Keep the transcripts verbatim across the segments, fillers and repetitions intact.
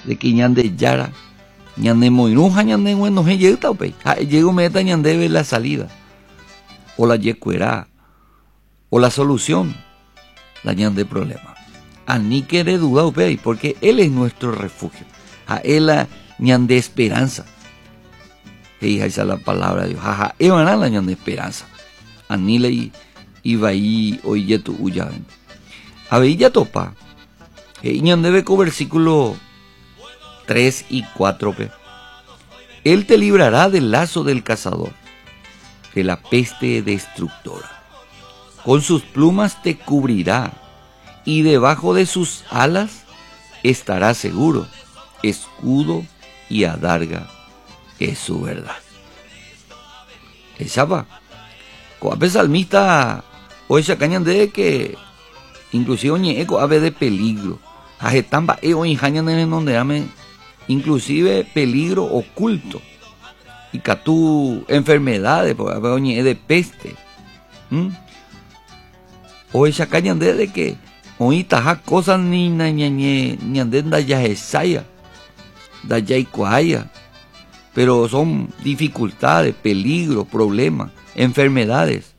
de que ñande yara, ñande moiruja, ñande bueno, he llegado, pe. Llego meta ñande ve la salida, o la yecuera, o la solución, la ñande problema. A ni quiere dudar, pe, porque Él es nuestro refugio. A Él la ñande esperanza. Y esa es la palabra de Dios. Jaja, Evan la ñande esperanza. A ni le iba ahí, oye tu uya. A ver, ya topa. Y ñande ve con versículo tres y cuatro, pe. Él te librará del lazo del cazador, de la peste destructora. Con sus plumas te cubrirá, y debajo de sus alas estarás seguro. Escudo y adarga es su verdad. Esa va. Coape salmista, o esa cañan de que, inclusive oñe eco ave de peligro. Ajetamba e o injañan en donde ame, inclusive peligro oculto. Y catú enfermedades, porque oñe de peste. ¿Mm? O esa cañan de que oí taja cosas ni na ñañe ni anden da ya esaya, da ya iguaya, pero son dificultades, peligros, problemas, enfermedades.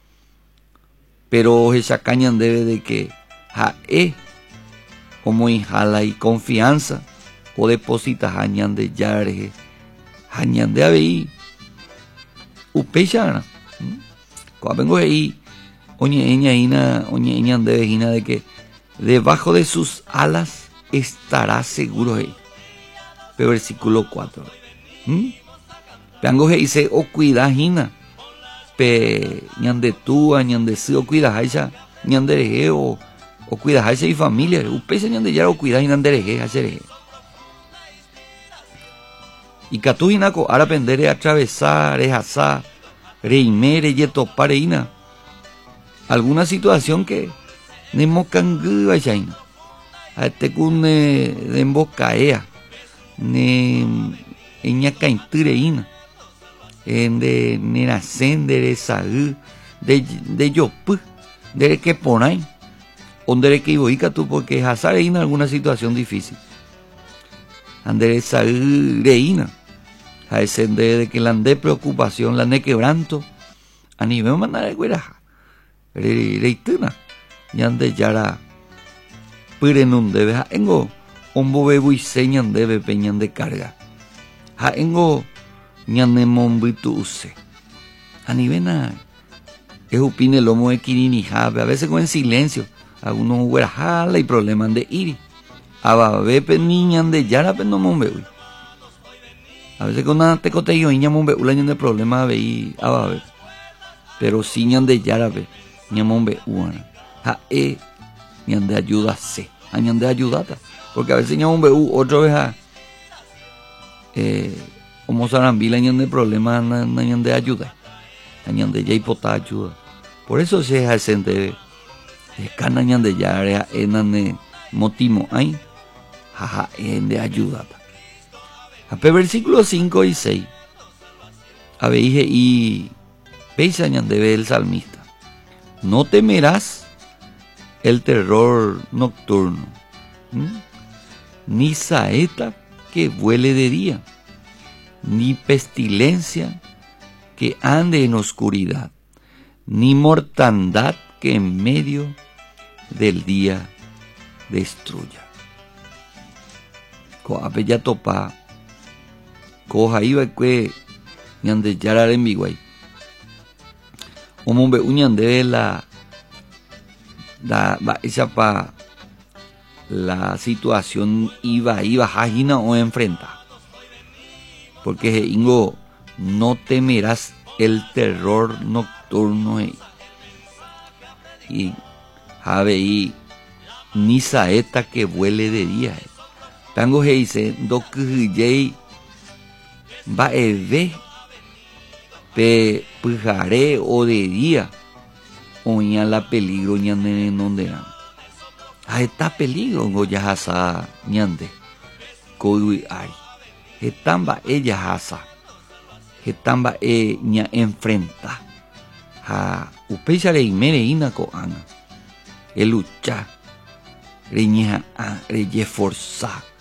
Pero esa cañan debe de que ja e como inhala y confianza o deposita jañan de yare, jañan de abei, upechana. Cuando vengo ahí oñe eña ina, oñe eña de vejina de que debajo de sus alas estará seguro ahí. Pero versículo cuatro. ¿Mm? Peango dice o cuida jina. Pe ñande tú, ñande sí o cuida jaisa, ñande reje o o cuida jaisa y familia. Upese ñande ya o cuida jina reje, hacer y catu jina ko ara pendere atravesar, rejasa, reimere yetopare ina. Alguna situación que ne mocangu vayain a este kun de embocaea ne eña caintureina en de nenacen de saúl de de yopu de que ponain onde que iboica tú porque hasar en alguna situación difícil andere saúl reina a ese de que la de preocupación la ne quebranto a nivel mandar guiraja reituna ñande yara pirenun debe ha engo ombo bebu y señan debe peñan de carga ha engo ñande mombitu use a nivena es upine lomo de kirini jabe a veces con en silencio algunos huerajala y problemas de iri a babe pe niñan de yara pe no mombeui a veces con una tecote yo iña mombeui la ñande problema ve a babe pero si ñan de yara pe ñamombe uana ja e ñande ayuda se a ñande ayudata porque a veces ñamombe u otra vez a eh como sarambila ñande problema na ñande ayuda a ñande ya hipota ayuda por eso se es sente es cana ñande ya rea enane motimo ay jaja en de ayudata a versículos cinco y seis a veije y peisa ñande ve el salmista. No temerás el terror nocturno, ¿m? Ni saeta que vuele de día, ni pestilencia que ande en oscuridad, ni mortandad que en medio del día destruya. Coape ya topa, coja iba que ñande yarar en biguay. Omombe uñande la la va esa pa la situación iba iba jajina o enfrenta porque ingo no temerás el terror nocturno y, y jabe y ni saeta que vuele de día tango he dice do que va eve pe pujaré o de día oña la peligro ñande donde era a esta peligro goya hasa ñande koui ari etamba ella hasa etamba e ña enfrenta ha upecha le imere ina ko ana el lucha reña a reye forza